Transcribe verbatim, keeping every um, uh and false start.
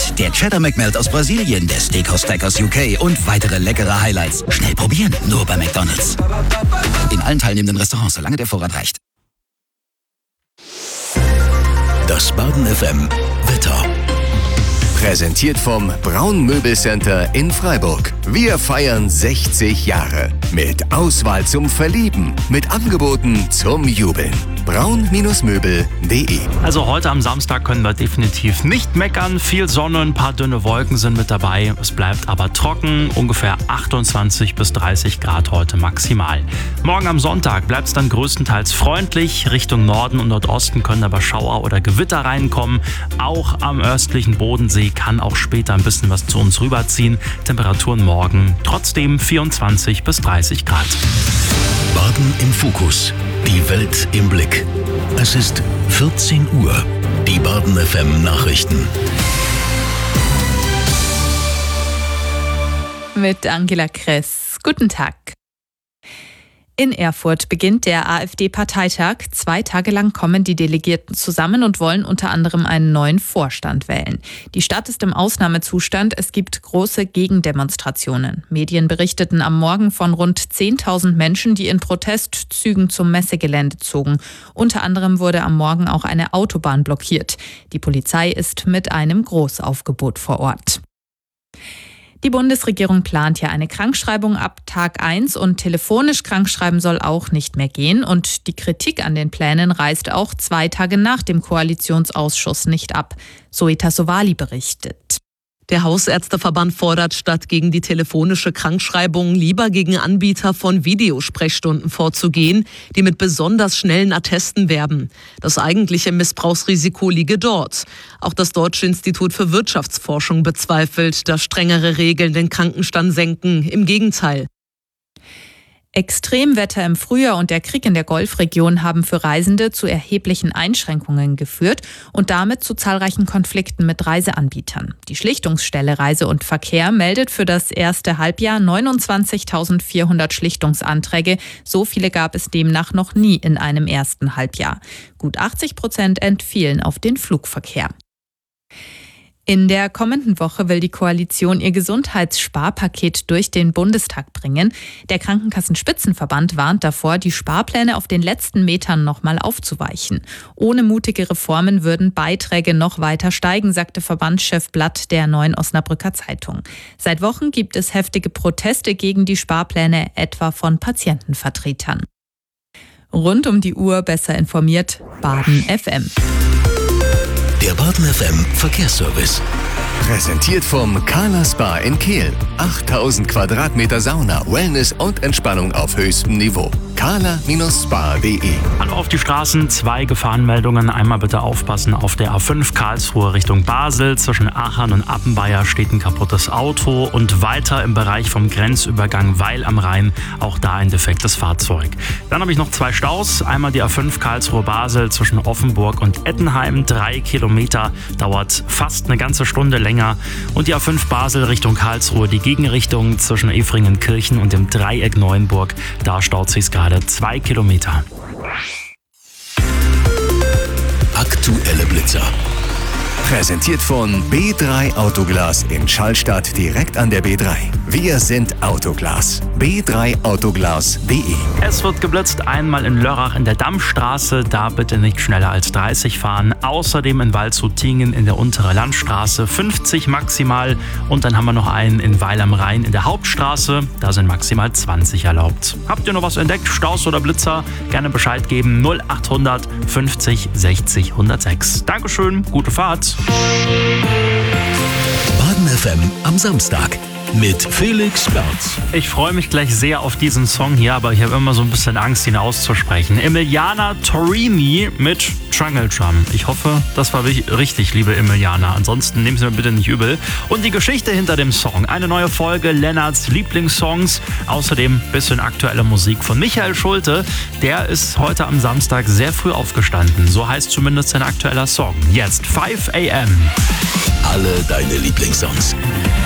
Mit der Cheddar McMelt aus Brasilien, der Steakhouse Stack aus U K und weitere leckere Highlights. Schnell probieren, nur bei McDonald's. In allen teilnehmenden Restaurants, solange der Vorrat reicht. Das Baden F M Wetter. Präsentiert vom Braun Möbelcenter in Freiburg. Wir feiern sechzig Jahre. Mit Auswahl zum Verlieben. Mit Angeboten zum Jubeln. braun Möbel punkt de. Also heute am Samstag können wir definitiv nicht meckern. Viel Sonne, ein paar dünne Wolken sind mit dabei. Es bleibt aber trocken. Ungefähr achtundzwanzig bis dreißig Grad heute maximal. Morgen am Sonntag bleibt es dann größtenteils freundlich. Richtung Norden und Nordosten können aber Schauer oder Gewitter reinkommen. Auch am östlichen Bodensee kann auch später ein bisschen was zu uns rüberziehen. Temperaturen morgen trotzdem vierundzwanzig bis dreißig Grad. Baden im Fokus. Die Welt im Blick. Es ist vierzehn Uhr. Die Baden F M Nachrichten. Mit Angela Kress. Guten Tag. In Erfurt beginnt der AfD-Parteitag. Zwei Tage lang kommen die Delegierten zusammen und wollen unter anderem einen neuen Vorstand wählen. Die Stadt ist im Ausnahmezustand. Es gibt große Gegendemonstrationen. Medien berichteten am Morgen von rund zehntausend Menschen, die in Protestzügen zum Messegelände zogen. Unter anderem wurde am Morgen auch eine Autobahn blockiert. Die Polizei ist mit einem Großaufgebot vor Ort. Die Bundesregierung plant ja eine Krankschreibung ab Tag eins und telefonisch krankschreiben soll auch nicht mehr gehen. Und die Kritik an den Plänen reißt auch zwei Tage nach dem Koalitionsausschuss nicht ab. Zoe Tassovali berichtet. Der Hausärzteverband fordert, statt gegen die telefonische Krankschreibung lieber gegen Anbieter von Videosprechstunden vorzugehen, die mit besonders schnellen Attesten werben. Das eigentliche Missbrauchsrisiko liege dort. Auch das Deutsche Institut für Wirtschaftsforschung bezweifelt, dass strengere Regeln den Krankenstand senken. Im Gegenteil. Extremwetter im Frühjahr und der Krieg in der Golfregion haben für Reisende zu erheblichen Einschränkungen geführt und damit zu zahlreichen Konflikten mit Reiseanbietern. Die Schlichtungsstelle Reise und Verkehr meldet für das erste Halbjahr neunundzwanzigtausendvierhundert Schlichtungsanträge. So viele gab es demnach noch nie in einem ersten Halbjahr. Gut achtzig Prozent entfielen auf den Flugverkehr. In der kommenden Woche will die Koalition ihr Gesundheitssparpaket durch den Bundestag bringen. Der Krankenkassenspitzenverband warnt davor, die Sparpläne auf den letzten Metern nochmal aufzuweichen. Ohne mutige Reformen würden Beiträge noch weiter steigen, sagte Verbandschef Blatt der Neuen Osnabrücker Zeitung. Seit Wochen gibt es heftige Proteste gegen die Sparpläne, etwa von Patientenvertretern. Rund um die Uhr besser informiert, Baden F M. Der Baden F M Verkehrsservice. Präsentiert vom Carla Spa in Kehl. achttausend Quadratmeter Sauna, Wellness und Entspannung auf höchstem Niveau. carla Spa punkt de. Hallo auf die Straßen, zwei Gefahrenmeldungen. Einmal bitte aufpassen auf der A fünf Karlsruhe Richtung Basel. Zwischen Aachen und Appenweier steht ein kaputtes Auto und weiter im Bereich vom Grenzübergang Weil am Rhein auch da ein defektes Fahrzeug. Dann habe ich noch zwei Staus. Einmal die A fünf Karlsruhe Basel zwischen Offenburg und Ettenheim. Drei Kilometer, dauert fast eine ganze Stunde länger. Und die A fünf Basel Richtung Karlsruhe, die Gegenrichtung zwischen Efringenkirchen und dem Dreieck Neuenburg. Da staut sich's gerade zwei Kilometer. Aktuelle Blitzer. Präsentiert von B drei Autoglas in Schallstadt direkt an der B drei. Wir sind Autoglas. B drei Autoglas punkt de. Es wird geblitzt, einmal in Lörrach in der Dammstraße, da bitte nicht schneller als dreißig fahren. Außerdem in Waldshut-Tiengen in der Untere Landstraße fünfzig maximal. Und dann haben wir noch einen in Weil am Rhein in der Hauptstraße, da sind maximal zwanzig erlaubt. Habt ihr noch was entdeckt, Staus oder Blitzer? Gerne Bescheid geben, null achthundert fünfzig sechzig hundertsechs. Dankeschön, gute Fahrt. Baden F M am Samstag mit Felix Berz. Ich freue mich gleich sehr auf diesen Song hier, aber ich habe immer so ein bisschen Angst, ihn auszusprechen. Emiliana Torrini mit Jungle Drum. Ich hoffe, das war richtig, liebe Emiliana. Ansonsten nehmen Sie mir bitte nicht übel. Und die Geschichte hinter dem Song. Eine neue Folge Lennarts Lieblingssongs. Außerdem ein bisschen aktuelle Musik von Michael Schulte. Der ist heute am Samstag sehr früh aufgestanden. So heißt zumindest sein aktueller Song. Jetzt fünf a m Alle deine Lieblingssongs.